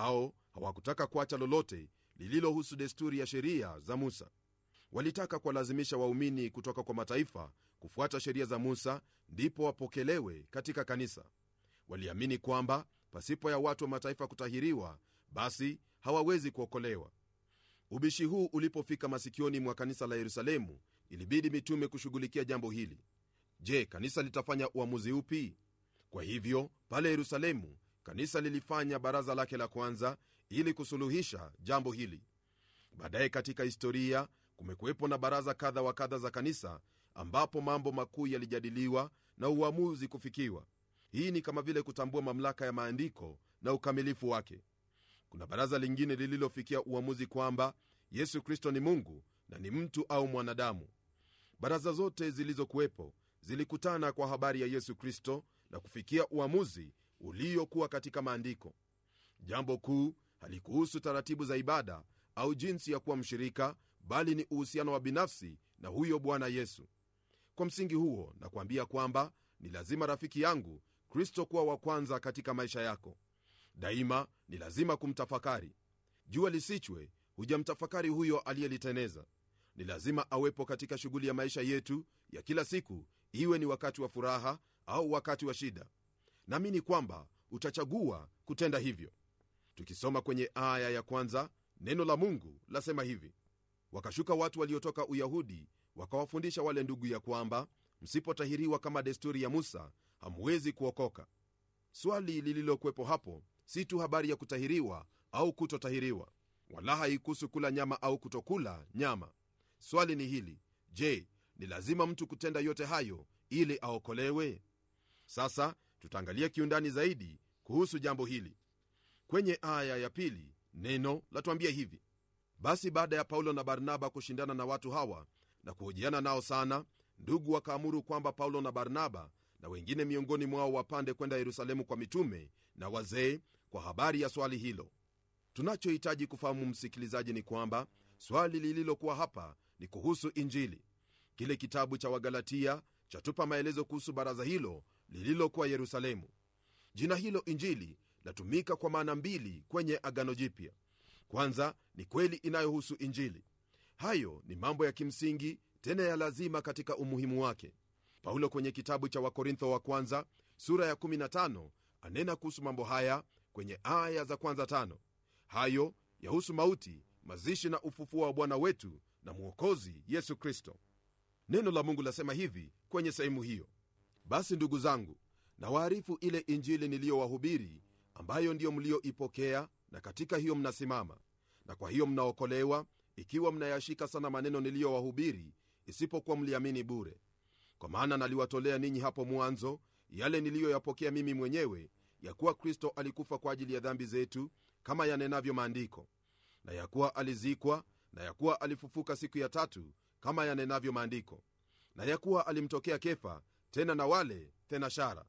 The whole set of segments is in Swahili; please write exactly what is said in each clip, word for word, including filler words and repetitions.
Hao hawakutaka kuacha lolote lililohusu desturi ya sheria za Musa. Walitaka kuwalazimisha waumini kutoka kwa mataifa kufuata sheria za Musa ndipo wapokelewe katika kanisa. Waliamini kwamba pasipo ya watu wa mataifa kutahiriwa, basi hawawezi kuokolewa. Ubishi huu ulipofika masikioni mwa kanisa la Yerusalemu, ilibidi mitume kushughulikia jambo hili. Je, kanisa litafanya uamuzi upi? Kwa hivyo pale Yerusalemu kanisa lilifanya baraza lake la kwanza ili kusuluhisha jambo hili. Baadaye katika historia kumekuwepo na baraza kadha wa kadha za kanisa ambapo mambo makuu yalijadiliwa na uamuzi kufikiwa. Hii ni kama vile kutambua mamlaka ya maandiko na ukamilifu wake. Kuna baraza lingine lililofikia uamuzi kwamba Yesu Kristo ni Mungu na ni mtu au mwanadamu. Baraza zote zilizokuwepo zilikutana kwa habari ya Yesu Kristo na kufikia uamuzi uliokuwa katika maandiko. Jambo kuu halikuhusu taratibu za ibada au jinsi ya kuwa mshirika, bali ni uhusiano wa binafsi na huyo Bwana Yesu. Kwa msingi huo, na kuambia kwamba ni lazima, rafiki yangu, Kristo kuwa wa kwanza katika maisha yako. Daima ni lazima kumtafakari. Jua lisichwe hujamtafakari huyo aliyeliteneza. Ni lazima awepo katika shughuli ya maisha yetu ya kila siku, iwe ni wakati wa furaha au wakati wa shida. Naamini kwamba utachagua kutenda hivyo. Tukisoma kwenye aya ya kwanza, neno la Mungu lasema hivi: wakashuka watu waliotoka Uyahudi wakawafundisha wale ndugu ya kwamba msipotahiriwa kama desturi ya Musa hamwezi kuokoka. Swali lililokuwepo hapo si tu habari ya kutahiriwa au kutotahiriwa, wala haikuhusu kula nyama au kutokula nyama. Swali ni hili: je, ni lazima mtu kutenda yote hayo ili aokolewe? Sasa tutaangalia kiundani zaidi kuhusu jambo hili. Kwenye aya ya pili neno latuambia hivi: basi baada ya Paulo na Barnaba kushindana na watu hawa na kuhojiana nao sana, ndugu wakaamuru kwamba Paulo na Barnaba na wengine miongoni mwao wapande kwenda Yerusalemu kwa mitume na wazee kwa habari ya swali hilo. Tunachohitaji kufahamu, msikilizaji, ni kwamba swali lililokuwa hapa ni kuhusu Injili. Kile kitabu cha Wagalatia chatupa maelezo kuhusu baraza hilo lililokuwa Yerusalemu. Jina hilo Injili latumika kwa maana mbili kwenye Agano Jipya. Kwanza ni kweli inayohusu Injili. Hayo ni mambo ya kimsingi tena ya lazima katika umuhimu wake. Paulo kwenye kitabu cha Wakorintho wa kwanza sura ya kumi na tano anena kuhusu mambo haya kwenye aya za kwanza tano. Hayo yahusu mauti, mazishi na ufufuo wa Bwana wetu na Mwokozi Yesu Kristo. Neno la Mungu lasema hivi kwenye sehemu hiyo: basi ndugu zangu, na waarifu ile Injili niliyowahubiri, ambayo ndiyo mlioipokea, na katika hiyo mnasimama, na kwa hiyo mnaokolewa, ikiwa mnayashika sana maneno niliyowahubiri, isipokuwa mliamini bure. Kwa maana naliwatolea ninyi hapo mwanzo yale niliyoyapokea mimi mwenyewe, ya kuwa Kristo alikufa kwa ajili ya dhambi zetu kama yanenavyo maandiko, na ya kuwa alizikwa, na ya kuwa alifufuka siku ya tatu kama yanenavyo maandiko, na ya kuwa alimtokea Kefa, tena na wale tena shara.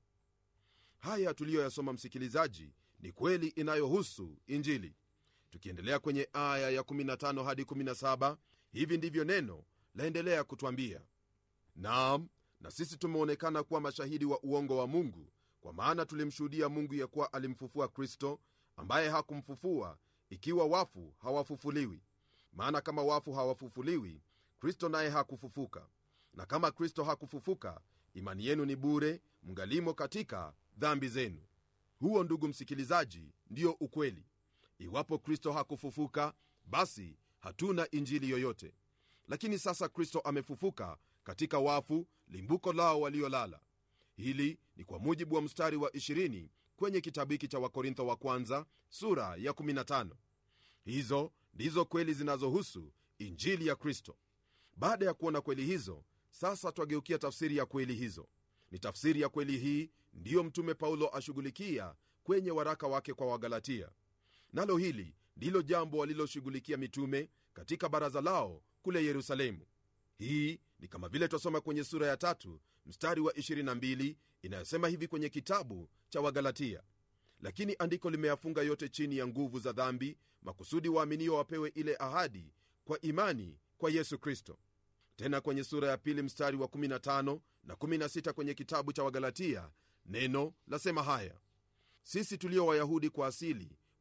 Haya tuliyoyasoma, msikilizaji, ni kweli inayohusu Injili. Tukiendelea kwenye aya ya kumi na tano hadi kumi na saba, hivi ndivyo neno laendelea kutwambia: naam, na sisi tumeonekana kuwa mashahidi wa uongo wa Mungu, kwa maana tulimshuhudia Mungu ya kuwa alimfufua Kristo, ambaye hakumfufua, ikiwa wafu hawafufuliwi. Maana kama wafu hawafufuliwi, Kristo naye hakufufuka. Na kama Kristo hakufufuka, imani yenu ni bure, mngalimo katika dhambi zenu. Huo, ndugu msikilizaji, ndio ukweli. Iwapo Kristo hakufufuka, basi hatuna injili yoyote. Lakini sasa Kristo amefufuka katika wafu, limbuko lao waliolala. Hili ni kwa mujibu wa mstari wa ishirini kwenye kitabu hiki cha Wakorintho wa kwanza sura ya kumi na tano. Hizo ndizo kweli zinazohusu injili ya Kristo. Baada ya kuona kweli hizo, sasa twageukia tafsiri ya kweli hizo. Ni tafsiri ya kweli hii ndiyo mtume Paulo ashughulikia kwenye waraka wake kwa Wagalatia. Nalo hili ndilo jambo waliloshughulikia mitume katika baraza lao kule Yerusalemu. Hii ni kama vile twasoma kwenye sura ya tatu mstari wa ishirini na mbili inayosema hivi kwenye kitabu cha Wagalatia: lakini andiko limeyafunga yote chini ya nguvu za dhambi, makusudi waaminio wapewe ile ahadi kwa imani kwa Yesu Kristo. Tena kwenye sura ya pili mstari wa kumi na tano na kumi na sita kwenye kitabu cha Wagalatia, neno lasema haya: sisi tulio Wayahudi kwa asili,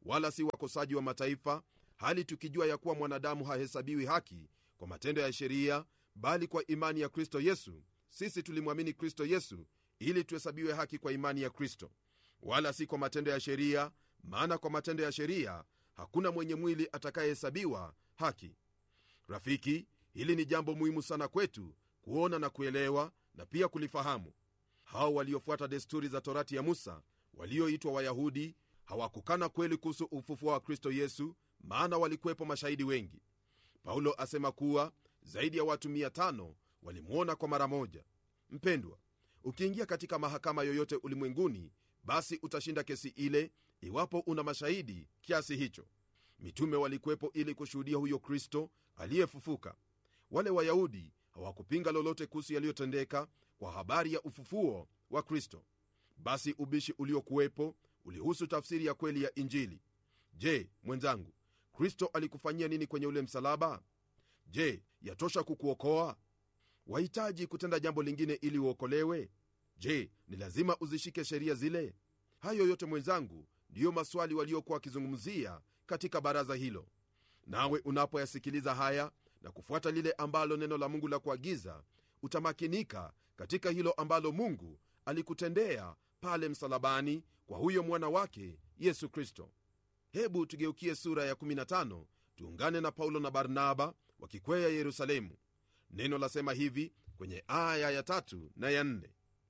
wala si wakosaji wa mataifa, hali tukijua ya kuwa mwanadamu hahesabiwi haki kwa matendo ya sheria, bali kwa imani ya Kristo Yesu. Sisi tulimwamini Kristo Yesu ili tuhesabiwe haki kwa imani ya Kristo, wala si kwa matendo ya sheria, maana kwa matendo ya sheria hakuna mwenye mwili atakayehesabiwa haki. Rafiki, hili ni jambo muhimu sana kwetu kuona na kuelewa na pia kulifahamu. Hao waliofuata desturi za torati ya Musa, walioitwa Wayahudi, hawakukana kweli kuhusu ufufuo wa Kristo Yesu, maana walikuwepo mashahidi wengi. Paulo asema kuwa zaidi ya watu mia tano walimuona kwa mara moja. Mpendwa, ukiingia katika mahakama yoyote ulimwenguni, basi utashinda kesi ile iwapo una mashahidi kiasi hicho. Mitume walikuwepo ili kushuhudia huyo Kristo aliyefufuka. Wale Wayahudi hawakupinga lolote kuhusu yaliyotendeka kwa habari ya ufufuo wa Kristo. Basi ubishi uliokuwepo ulihusu tafsiri ya kweli ya Injili. Je, mwenzangu, Kristo alikufanyia nini kwenye ule msalaba? Je, yatosha kukuokoa? Wahitaji kutenda jambo lingine ili uokolewe? Je, ni lazima uzishike sheria zile? Hayo yote mwenzangu, ndiyo maswali waliokuwa wakizungumzia katika baraza hilo. Nawe unapoyasikiliza haya na kufuata lile ambalo neno la Mungu la kuagiza, utamakinika katika hilo ambalo Mungu alikutendea pale msalabani kwa huyo mwana wake Yesu Kristo. Hebu tugeukie sura ya kumi na tano, tuungane na Paulo na Barnaba wakikwea Yerusalemu. Neno lasema hivi kwenye aya ya tatu na ya nne: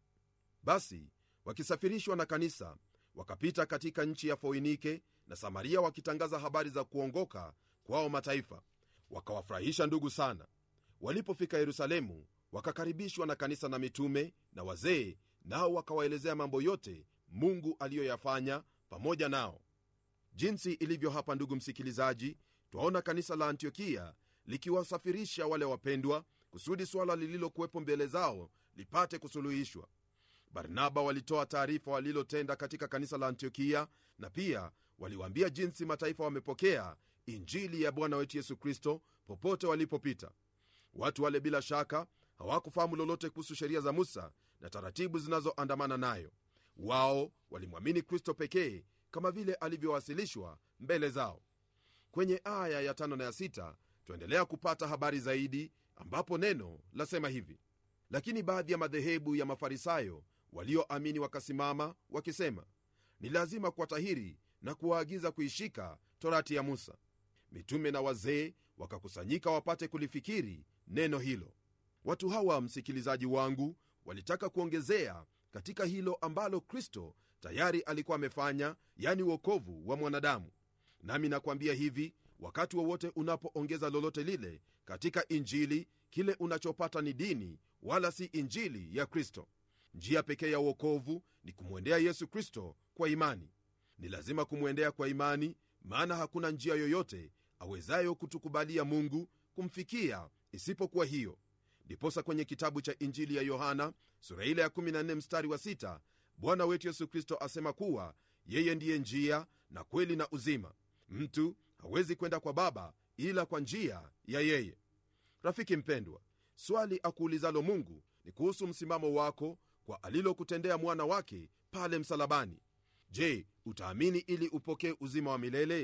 basi wakisafirishwa na kanisa, wakapita katika nchi ya Foinike na Samaria, wakitangaza habari za kuongoka kwao mataifa. Wakawafurahisha ndugu sana. Walipofika Yerusalemu, wakakaribishwa na kanisa na mitume na wazee, nao wakawaelezea mambo yote Mungu aliyoyafanya pamoja nao. Jinsi ilivyo hapa, ndugu msikilizaji, twaona kanisa la Antiokia likiwasafirisha wale wapendwa kusudi swala lililokuwepo mbele zao lipate kusuluhishwa. Barnaba walitoa taarifa walilotenda katika kanisa la Antiokia, na pia waliwaambia jinsi mataifa wamepokea Injili ya Bwana wetu Yesu Kristo popote walipopita. Watu wale bila shaka hawakufahamu lolote kuhusu sheria za Musa na taratibu zinazoandamana nayo. Wao walimwamini Kristo pekee kama vile alivyowasilishwa mbele zao. Kwenye aya ya tano na ya sita tuendelea kupata habari zaidi, ambapo neno lasema hivi: lakini baadhi ya madhehebu ya Mafarisayo walioamini wakasimama wakisema, ni lazima kuwatahiri na kuwaagiza kuishika torati ya Musa. Mitume na wazee wakakusanyika wapate kulifikiri neno hilo. Watu hawa, msikilizaji wangu, walitaka kuongezea katika hilo ambalo Kristo tayari alikuwa amefanya, yani wokovu wa mwanadamu. Nami nakwambia hivi, wakati wowote unapoongeza lolote lile katika Injili, kile unachopata ni dini, wala si Injili ya Kristo. Njia pekee ya wokovu ni kumwendea Yesu Kristo kwa imani. Ni lazima kumwendea kwa imani, maana hakuna njia yoyote awezayo kutukubalia Mungu kumfikia isipokuwa hiyo. Ndiposa kwenye kitabu cha Injili ya Yohana sura ile ya kumi na nne mstari wa sita, Bwana wetu Yesu Kristo asema kuwa yeye ndiye njia na kweli na uzima. Mtu hawezi kwenda kwa Baba ila kwa njia ya yeye. Rafiki mpendwa, swali akuulizalo Mungu ni kuhusu msimamo wako kwa alilokutendea mwana wake pale msalabani. Je, utaamini ili upokee uzima wa milele?